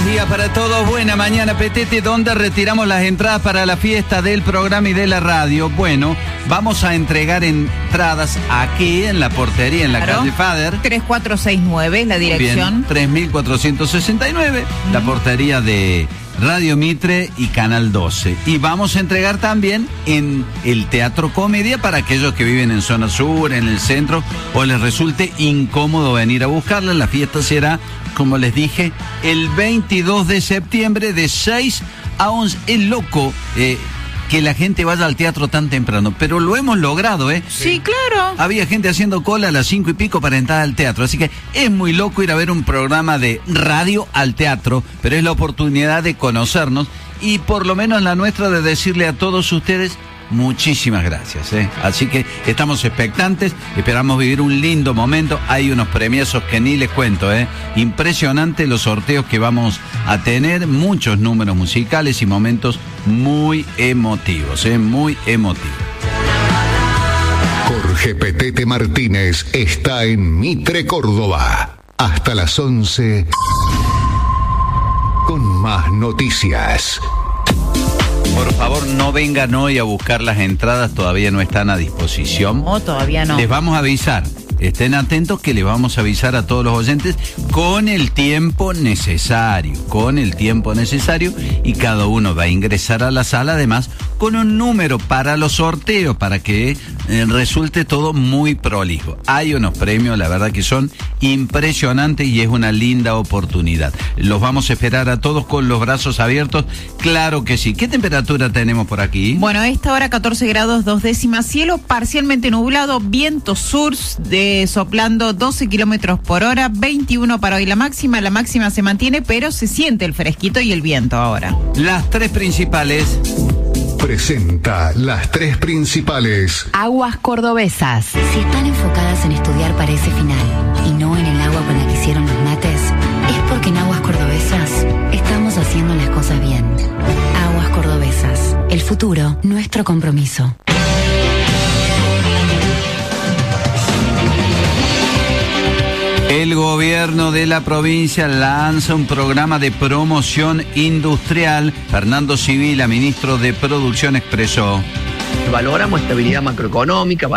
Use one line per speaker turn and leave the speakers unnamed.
Buenos días para todos, buena mañana Petete, donde retiramos las entradas para la fiesta del programa y de la radio. Bueno, vamos a entregar entradas aquí en la portería, en la calle Fader.
3469, la dirección.
Bien, 3469, la portería de Radio Mitre y Canal 12. Y vamos a entregar también en el Teatro Comedia para aquellos que viven en zona sur, en el centro, o les resulte incómodo venir a buscarla. La fiesta será, como les dije, el 22 de septiembre de 6 a 11. Es loco que la gente vaya al teatro tan temprano, pero lo hemos logrado, ¿eh?
Sí, claro.
Había gente haciendo cola a las 5 y pico para entrar al teatro, así que es muy loco ir a ver un programa de radio al teatro, pero es la oportunidad de conocernos y por lo menos la nuestra de decirle a todos ustedes muchísimas gracias, ¿eh? Así que estamos expectantes, esperamos vivir un lindo momento. Hay unos premiazos que ni les cuento, ¿eh? Impresionante los sorteos que vamos a tener, muchos números musicales y momentos muy emotivos, ¿eh? Muy emotivos.
Jorge Petete Martínez está en Mitre, Córdoba. Hasta las 11 con más noticias.
Por favor, no vengan hoy a buscar las entradas, todavía no están a disposición.
No, todavía no.
Les vamos a avisar. Estén atentos que les vamos a avisar a todos los oyentes con el tiempo necesario, y cada uno va a ingresar a la sala, además, con un número para los sorteos, para que resulte todo muy prolijo. Hay unos premios, la verdad que son impresionantes y es una linda oportunidad. Los vamos a esperar a todos con los brazos abiertos, claro que sí. ¿Qué temperatura tenemos por aquí?
Bueno, a esta hora 14 grados 2 décimas, cielo parcialmente nublado, viento sur soplando 12 kilómetros por hora, 21 para hoy la máxima se mantiene, pero se siente el fresquito y el viento ahora.
Las tres principales.
Presenta las tres principales.
Aguas cordobesas. Si están enfocadas en estudiar para ese final y no en el agua con la que hicieron los mates, es porque en Aguas Cordobesas estamos haciendo las cosas bien. Aguas Cordobesas. El futuro, nuestro compromiso.
El gobierno de la provincia lanza un programa de promoción industrial. Fernando Sibila, ministro de Producción, expresó:
valoramos estabilidad macroeconómica.